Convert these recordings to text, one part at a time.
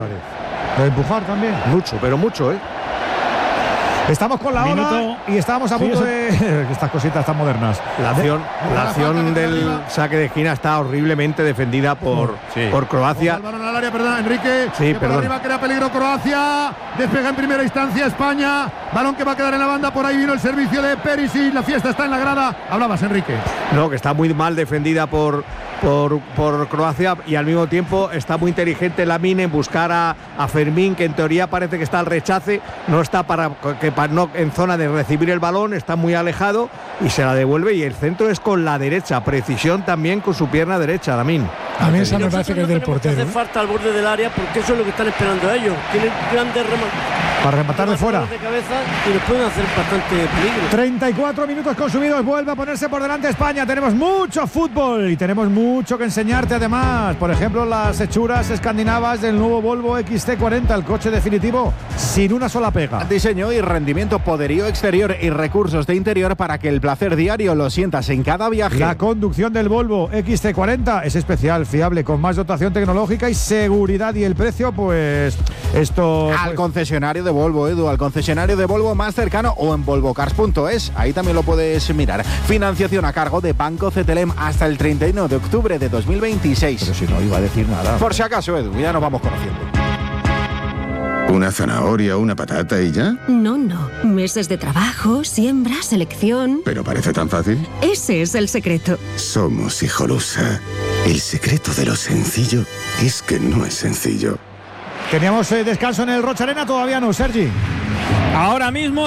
De empujar también. Mucho, pero mucho, ¿eh? Estamos con la ola y estábamos a punto de... Estas cositas tan modernas. La acción del saque de esquina está horriblemente defendida por Croacia. El balón al área, perdón, Enrique. Sí, perdón. Arriba crea peligro Croacia. Despega en primera instancia España. Balón que va a quedar en la banda. Por ahí vino el servicio de Perisic. La fiesta está en la grada. Hablabas, Enrique. No, que está muy mal defendida por Croacia y al mismo tiempo está muy inteligente Lamine en buscar a Fermín, que en teoría parece que está al rechace, no está no en zona de recibir el balón, está muy alejado y se la devuelve, y el centro es con la derecha, precisión también con su pierna derecha, Lamine. A mí esa me parece que es del portero. Hace falta al borde del área, porque eso es lo que están esperando ellos. Tienen grandes para rematar de fuera. De cabeza y les pueden hacer bastante peligro. 34 minutos consumidos, vuelve a ponerse por delante España. Tenemos mucho fútbol y tenemos mucho que enseñarte además. Por ejemplo, las hechuras escandinavas del nuevo Volvo XC40, el coche definitivo sin una sola pega. Diseño y rendimiento, poderío exterior y recursos de interior para que el placer diario lo sientas en cada viaje. La conducción del Volvo XC40 es especial, fiable, con más dotación tecnológica y seguridad, y el precio, pues esto... Al concesionario de Volvo, Edu, al concesionario de Volvo más cercano o en volvocars.es, ahí también lo puedes mirar. Financiación a cargo de Banco CTLM hasta el 31 de octubre de 2026. Pero si no iba a decir nada. Por si acaso, Edu, ya nos vamos conociendo. ¿Una zanahoria, una patata y ya? No. Meses de trabajo, siembra, selección. ¿Pero parece tan fácil? Ese es el secreto. Somos Hijolusa. El secreto de lo sencillo es que no es sencillo. Teníamos descanso en el Rocha Arena, todavía no, Sergi. Ahora mismo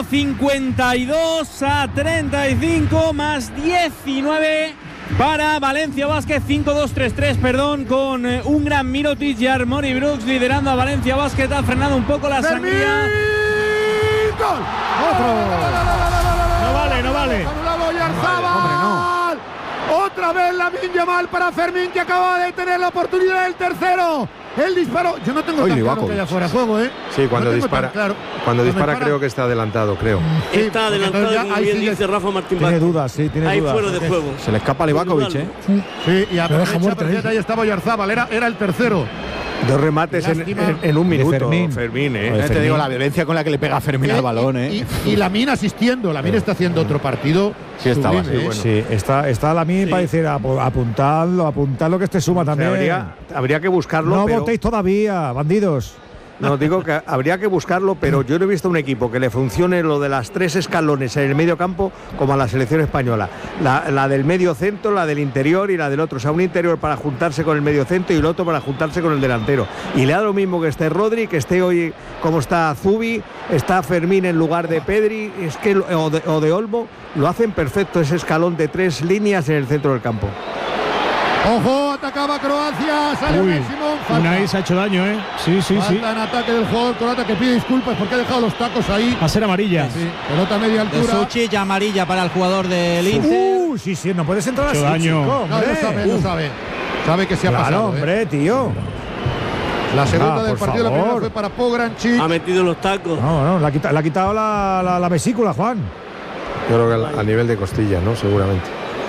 52-35 más 19 para Valencia Basket, 5-2-3-3, perdón, con un gran Mirotic y Armoni Brooks liderando a Valencia Basket. Ha frenado un poco la sangría. ¡Gol! ¡Otro! No vale. Anulado Oyarzabal. Otra vez Lamine Yamal para Fermín, que acaba de tener la oportunidad del tercero. El disparo, yo no tengo tan claro que haya fuera de juego, ¿eh? Sí, cuando dispara, claro. cuando dispara creo que está adelantado, creo. Sí, está adelantado, como bien dice Rafa Martín Vázquez. Tiene dudas, sí, tiene Hay dudas. fuera de juego. Se le escapa a Livakovic, ¿eh? Sí, y aprovecha, ahí estaba Oyarzabal, era el tercero. Dos remates en un minuto, Fermín, ¿eh? Te digo, la violencia con la que le pega Fermín al balón, ¿eh? Y Lamine asistiendo. Lamine está haciendo otro partido. Sí, estaba. Sí, está Lamine para decir apuntad lo que este suma también. O sea, habría que buscarlo. No votéis todavía, bandidos. No, digo que habría que buscarlo, pero yo no he visto un equipo que le funcione lo de las 3 escalones en el medio campo como a la selección española. La del medio centro, la del interior y la del otro. O sea, un interior para juntarse con el medio centro y el otro para juntarse con el delantero. Y le da lo mismo que esté Rodri, que esté hoy como está Zubi, está Fermín en lugar de Pedri, o de Olmo. Lo hacen perfecto ese escalón de 3 líneas en el centro del campo. ¡Ojo! Atacaba Croacia. Sale Simón. Unai se ha hecho daño, ¿eh? Sí. Falta en ataque del jugador croata, que pide disculpas porque ha dejado los tacos ahí. Va a ser amarilla. Sí. Pelota a media altura. De Suchic, amarilla para el jugador del Inter. Sí, no puedes entrar así, daño. chico, No, lo sabe. Sabe que se ha pasado. Hombre, tío. La segunda del partido, la primera fue para Pograncic. Ha metido los tacos. No, le ha quitado la vesícula, Juan. Yo creo que a nivel de costilla, ¿no? Seguramente.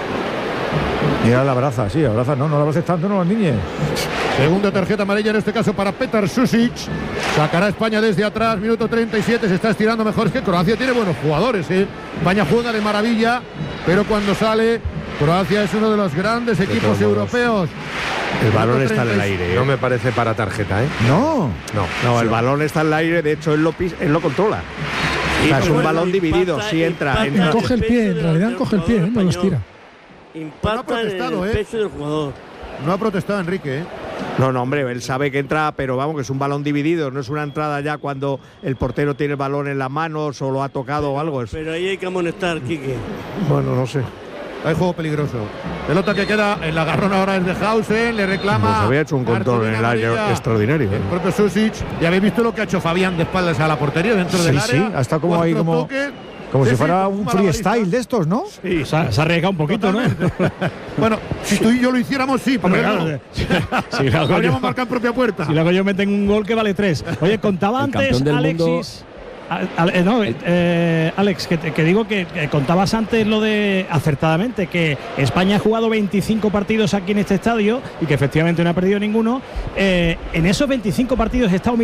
Mira, la abraza, no la abraces tanto, no los niñes. Segunda tarjeta amarilla en este caso para Petar Sušić. Sacará España desde atrás, minuto 37, se está estirando mejor. Es que Croacia tiene buenos jugadores, ¿eh? España juega de maravilla, pero cuando sale, Croacia es uno de los grandes equipos europeos. El balón está en el aire, ¿eh? No me parece para tarjeta, ¿eh? No, el balón está en el aire, de hecho él lo controla. O sea, es un balón dividido, si entra. Coge el pie, en realidad coge el pie, no lo estira. Impacta en el pecho del jugador. No ha protestado Enrique, ¿eh? No, hombre, él sabe que entra, pero vamos, que es un balón dividido, no es una entrada ya cuando el portero tiene el balón en las manos o lo ha tocado o algo. Pero ahí hay que amonestar, Quique. Bueno, no sé. Hay juego peligroso. Pelota que queda en la agarrón ahora es de Hausen, le reclama. Pues había hecho un control en el área extraordinario. El propio Sušić. Ya habéis visto lo que ha hecho Fabián de espaldas a la portería dentro del área. Sí, hasta como ahí como si fuera un freestyle de estos, ¿no? Sí, se ha arriesgado un poquito, totalmente, ¿no? Bueno, si tú y yo lo hiciéramos, sí, pero claro, habríamos marcado en propia puerta. Si luego yo meten un gol que vale 3. Oye, contaba antes Alexis Alex, que digo que contabas antes lo de acertadamente que España ha jugado 25 partidos aquí en este estadio y que efectivamente no ha perdido ninguno. En esos 25 partidos está